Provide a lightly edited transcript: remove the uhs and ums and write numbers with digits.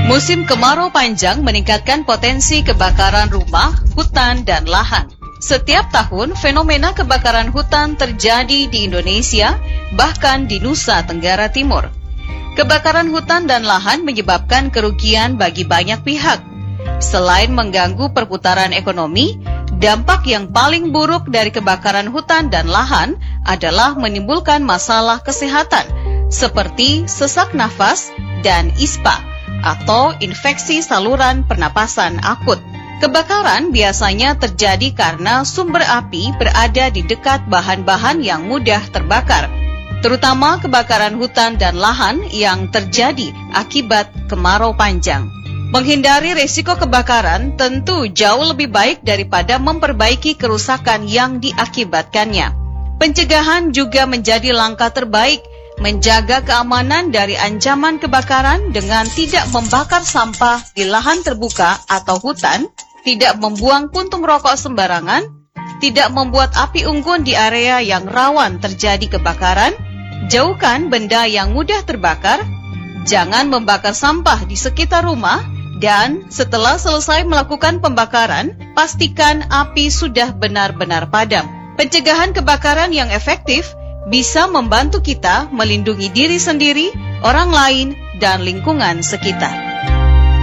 Musim kemarau panjang meningkatkan potensi kebakaran rumah, hutan, dan lahan. Setiap tahun, fenomena kebakaran hutan terjadi di Indonesia, bahkan di Nusa Tenggara Timur. Kebakaran hutan dan lahan menyebabkan kerugian bagi banyak pihak. Selain mengganggu perputaran ekonomi, dampak yang paling buruk dari kebakaran hutan dan lahan adalah menimbulkan masalah kesehatan, seperti sesak nafas dan ISPA, atau infeksi saluran pernapasan akut. Kebakaran biasanya terjadi karena sumber api berada di dekat bahan-bahan yang mudah terbakar, terutama kebakaran hutan dan lahan yang terjadi akibat kemarau panjang. Menghindari risiko kebakaran tentu jauh lebih baik daripada memperbaiki kerusakan yang diakibatkannya. Pencegahan juga menjadi langkah terbaik menjaga keamanan dari ancaman kebakaran dengan tidak membakar sampah di lahan terbuka atau hutan, tidak membuang puntung rokok sembarangan, tidak membuat api unggun di area yang rawan terjadi kebakaran, jauhkan benda yang mudah terbakar, jangan membakar sampah di sekitar rumah, dan setelah selesai melakukan pembakaran, pastikan api sudah benar-benar padam. Pencegahan kebakaran yang efektif bisa membantu kita melindungi diri sendiri, orang lain, dan lingkungan sekitar.